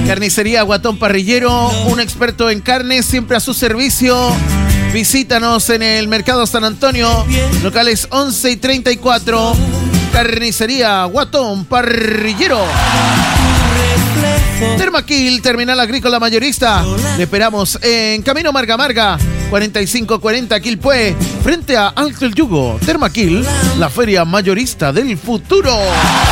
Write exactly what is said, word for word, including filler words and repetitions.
Carnicería Guatón Parrillero, un experto en carne, siempre a su servicio. Visítanos en el Mercado San Antonio, locales once y treinta y cuatro. Carnicería Guatón Parrillero. Termaquil, Terminal Agrícola Mayorista. Le esperamos en Camino Marga Marga, cuarenta y cinco cuarenta Quilpué, frente a Alto el Yugo. Termaquil, la feria mayorista del futuro.